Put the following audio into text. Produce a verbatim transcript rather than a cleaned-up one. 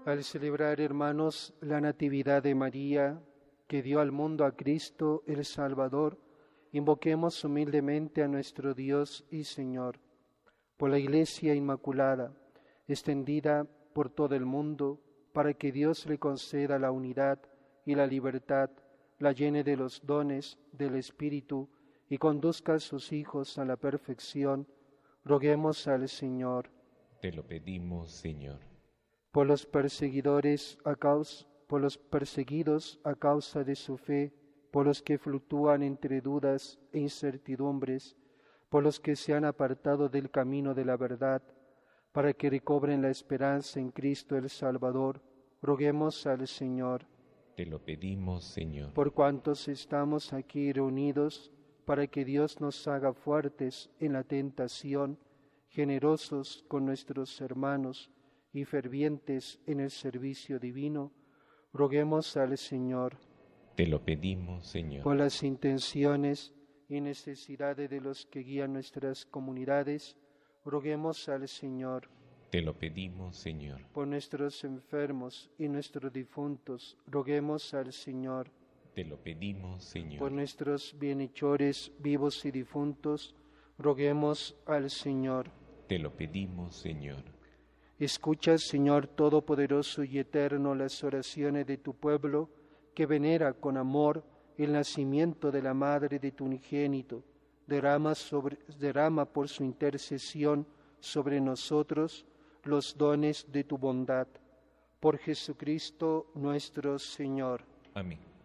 Al celebrar, hermanos, la Natividad de María, que dio al mundo a Cristo el Salvador, invoquemos humildemente a nuestro Dios y Señor. Por la Iglesia Inmaculada, extendida por todo el mundo, para que Dios le conceda la unidad y la libertad, la llene de los dones del Espíritu y conduzca a sus hijos a la perfección, roguemos al Señor. Te lo pedimos, Señor. Por los perseguidores a causa, por los perseguidos a causa de su fe, por los que fluctúan entre dudas e incertidumbres, por los que se han apartado del camino de la verdad, para que recobren la esperanza en Cristo el Salvador, roguemos al Señor. Te lo pedimos, Señor. Por cuantos estamos aquí reunidos, para que Dios nos haga fuertes en la tentación, generosos con nuestros hermanos y fervientes en el servicio divino, roguemos al Señor. Te lo pedimos, Señor. Por las intenciones y necesidades de los que guían nuestras comunidades, roguemos al Señor. Te lo pedimos, Señor. Por nuestros enfermos y nuestros difuntos, roguemos al Señor. Te lo pedimos, Señor. Por nuestros bienhechores vivos y difuntos, roguemos al Señor. Te lo pedimos, Señor. Escucha, Señor Todopoderoso y Eterno, las oraciones de tu pueblo, que venera con amor el nacimiento de la Madre de tu unigénito. Derrama, sobre, derrama por su intercesión sobre nosotros los dones de tu bondad. Por Jesucristo nuestro Señor. Amén.